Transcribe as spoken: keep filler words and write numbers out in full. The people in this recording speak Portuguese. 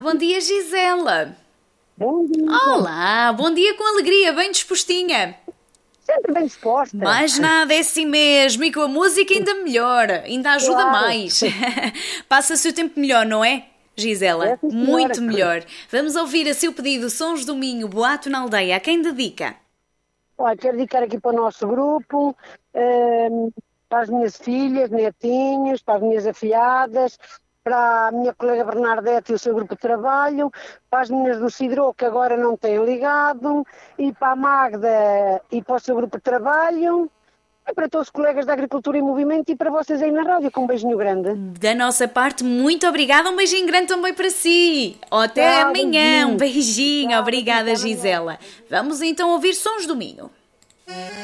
Bom dia, Gisela. Bom dia. Olá, bom dia com alegria, bem dispostinha. Sempre bem disposta. Mais nada, é assim mesmo, e com a música ainda melhor, ainda ajuda Claro. mais. Passa-se o tempo melhor, não é, Gisela? É, sim, senhora. Muito melhor. Vamos ouvir a seu pedido Sons do Minho, Boato na Aldeia. A quem dedica? Olha, quero dedicar aqui para o nosso grupo, ehm, para as minhas filhas, netinhos, para as minhas afilhadas, para a minha colega Bernadette e o seu grupo de trabalho, para as meninas do Cidro, que agora não têm ligado, e para a Magda e para o seu grupo de trabalho, e para todos os colegas da Agricultura em Movimento e para vocês aí na rádio, com um beijinho grande. Da nossa parte, muito obrigada. Um beijinho grande também para si. Até Tchau, amanhã. Um beijinho. beijinho. Tchau, Obrigada, beijinho, até amanhã. Gisela. Vamos então ouvir Sons do Minho.